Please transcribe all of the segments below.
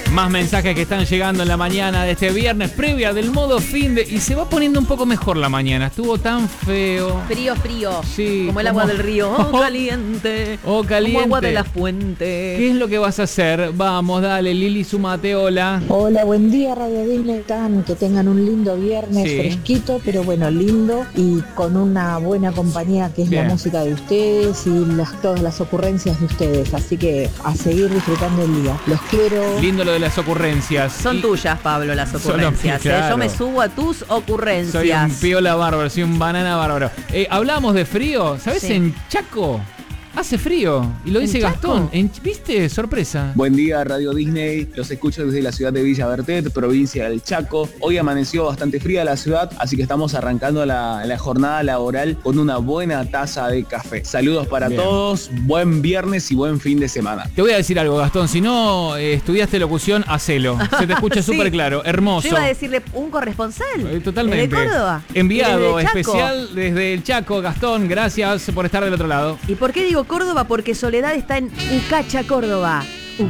Más mensajes que están llegando en la mañana de este viernes, previa del modo fin de... Y se va poniendo un poco mejor la mañana. Estuvo tan feo. Frío, frío. Sí. Como el agua del río. Oh, caliente. Oh, caliente. Como agua de la fuente. ¿Qué es lo que vas a hacer? Vamos, dale, Lili Sumate, hola. Hola, buen día, Radio Disney. Que tengan un lindo viernes, Sí. fresquito, pero bueno, lindo. Y con una buena compañía que es Bien. la música de ustedes y todas las ocurrencias de ustedes. Así que a seguir disfrutando el día. Los quiero. Lindo lo de las ocurrencias. Son Y- tuyas, Pablo, las ocurrencias. Claro. Yo me subo a tus ocurrencias. Soy un piola bárbaro, soy un banana bárbaro. Hablamos de frío, ¿sabes? Sí. En Chaco hace frío. Y lo ¿En dice Chaco? Gastón. ¿Viste? Sorpresa. Buen día, Radio Disney. Los escucho desde la ciudad de Villa Bertet, provincia del Chaco. Hoy amaneció bastante fría la ciudad, así que estamos arrancando la jornada laboral con una buena taza de café. Saludos para Bien. todos, buen viernes y buen fin de semana. Te voy a decir algo, Gastón. Si no estudiaste locución, hacelo. Se te escucha Sí. súper claro. Hermoso. Yo iba a decirle un corresponsal. Totalmente. ¿De Córdoba? Enviado Desde Chaco. especial desde el Chaco. Gastón, gracias por estar del otro lado. ¿Y por qué digo Córdoba? Porque Soledad está en Ucacha, Córdoba.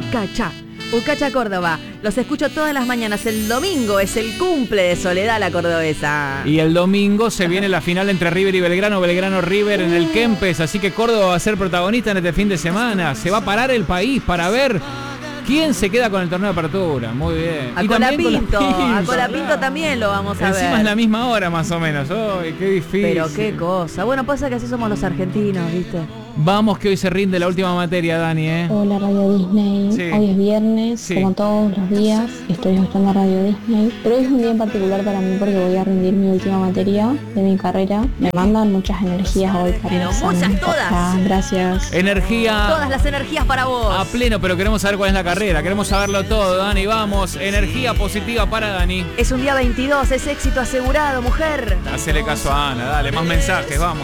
Ucacha, Córdoba. Los escucho todas las mañanas. El domingo es el cumple de Soledad, la cordobesa. Y el domingo se viene la final entre River y Belgrano, Belgrano-River en el Kempes, así que Córdoba va a ser protagonista en este fin de semana. Se va a parar el país para ver quién se queda con el torneo de apertura. Muy bien. A Y también Colapinto, a Colapinto claro. también lo vamos a Encima ver. es la misma hora más o menos. ¡Ay, qué difícil! Pero qué cosa. Bueno, pasa que así somos los argentinos, ¿viste? Vamos que hoy se rinde la última materia, Dani, ¿eh? Hola Radio Disney, Sí. hoy es viernes, Sí. como todos los días estoy escuchando Radio Disney, pero hoy es un día en particular para mí porque voy a rendir mi última materia de mi carrera. Me mandan muchas energías hoy para Pero el examen. muchas, todas. Ojalá, gracias. Energía Todas las energías para vos. a pleno, pero queremos saber cuál es la carrera. Queremos saberlo todo, Dani. Vamos, energía positiva para Dani. Es un día 22, es éxito asegurado, mujer. Hacele caso a Ana, dale, más mensajes, vamos.